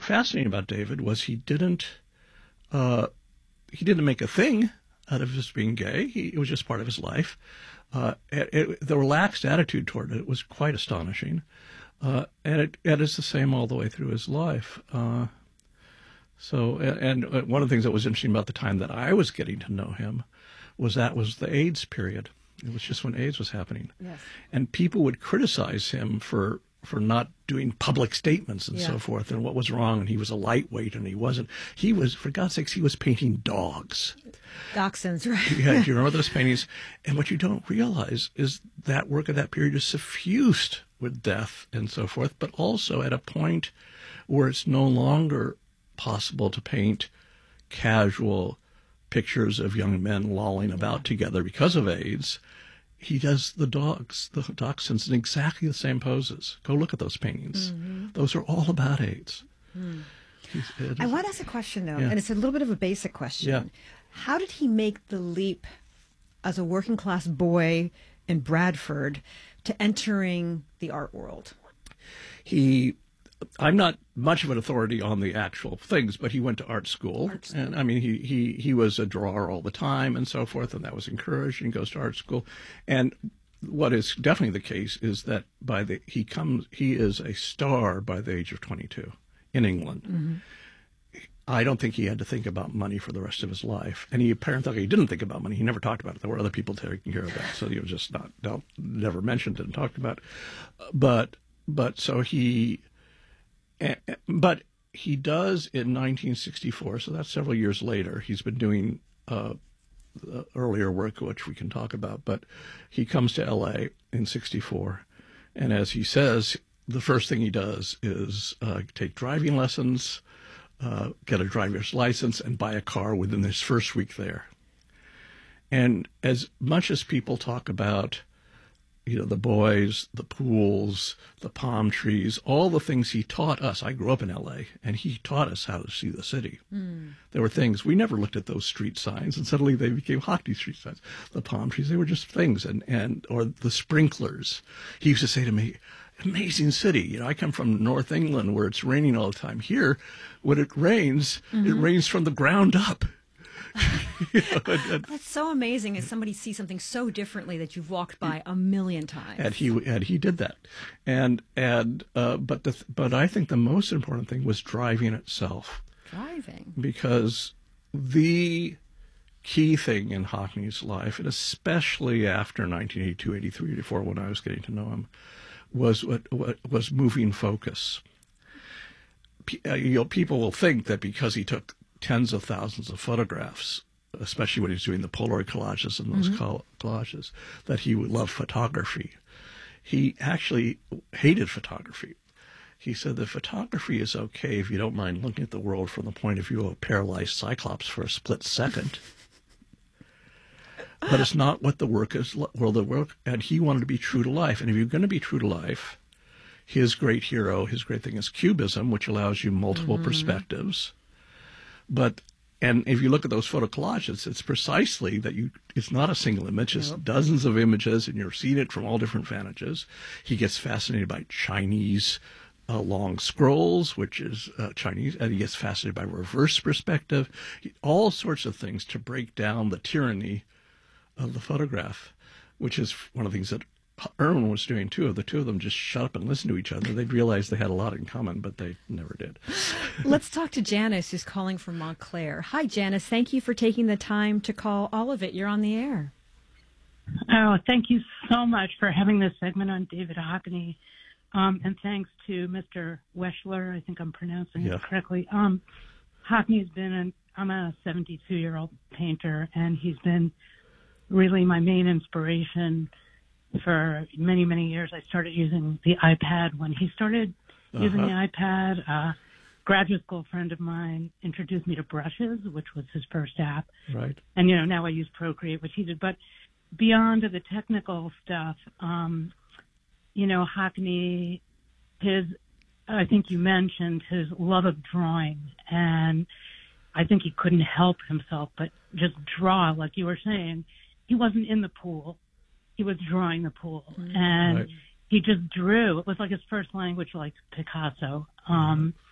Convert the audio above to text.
fascinating about David was he didn't make a thing out of his being gay. It was just part of his life. The relaxed attitude toward it was quite astonishing. And it is the same all the way through his life. So one of the things that was interesting about the time that I was getting to know him was the AIDS period. It was just when AIDS was happening. Yes. And people would criticize him for not doing public statements and so forth, and what was wrong, and he was a lightweight, and he wasn't. He was, for God's sakes, he was painting dogs. Dachshunds, right? Yeah, do you remember those paintings? And what you don't realize is that work of that period is suffused with death and so forth, but also at a point where it's no longer possible to paint casual pictures of young men lolling about together because of AIDS. He does the dachshunds in exactly the same poses. Go look at those paintings. Mm-hmm. Those are all about AIDS. Mm. I want to ask a question, though, and it's a little bit of a basic question. Yeah. How did he make the leap as a working-class boy in Bradford to entering the art world? I'm not much of an authority on the actual things, but he went to art school. And I mean, he was a drawer all the time and so forth, and that was encouraged, and he goes to art school. And what is definitely the case is that he is a star by the age of 22 in England. Mm-hmm. I don't think he had to think about money for the rest of his life. And he apparently didn't think about money. He never talked about it. There were other people taking care of that. So he was just never mentioned it and talked about it. But he does in 1964, so that's several years later. He's been doing earlier work, which we can talk about, but he comes to L.A. in 64, and as he says, the first thing he does is take driving lessons, get a driver's license, and buy a car within his first week there. And as much as people talk about the boys, the pools, the palm trees, all the things he taught us. I grew up in L.A., and he taught us how to see the city. Mm. There were things, we never looked at those street signs, and suddenly they became Hockney street signs. The palm trees, they were just things, or the sprinklers. He used to say to me, amazing city. I come from North England where it's raining all the time. Here, when it rains, it rains from the ground up. That's so amazing as somebody sees something so differently that you've walked by a million times. And he did that. But I think the most important thing was driving itself. Driving. Because the key thing in Hockney's life, and especially after 1982, 83, 84, when I was getting to know him, was moving focus. People will think that because he took tens of thousands of photographs, especially when he was doing the Polaroid collages and those collages, that he would love photography. He actually hated photography. He said that photography is okay if you don't mind looking at the world from the point of view of a paralyzed cyclops for a split second. But it's not what the work is, and he wanted to be true to life. And if you're going to be true to life, his great thing is cubism, which allows you multiple perspectives. And if you look at those photo collages, it's precisely that it's not a single image, it's dozens of images, and you're seeing it from all different vantages. He gets fascinated by Chinese long scrolls, which is Chinese, and he gets fascinated by reverse perspective, all sorts of things to break down the tyranny of the photograph, which is one of the things that Irwin was doing too. The two of them just shut up and listened to each other. They'd realized they had a lot in common, but they never did. Let's talk to Janice, who's calling from Montclair. Hi, Janice. Thank you for taking the time to call all of it. You're on the air. Oh, thank you so much for having this segment on David Hockney. And thanks to Mr. Weschler, I think I'm pronouncing it correctly. Hockney's I'm a 72-year-old painter, and he's been really my main inspiration for many, many years. I started using the iPad when he started using the iPad. Graduate school friend of mine introduced me to Brushes, which was his first app. Right. And, now I use Procreate, which he did. But beyond the technical stuff, Hockney, I think you mentioned his love of drawing. And I think he couldn't help himself but just draw, like you were saying. He wasn't in the pool. He was drawing the pool, and he just drew. It was like his first language, like Picasso.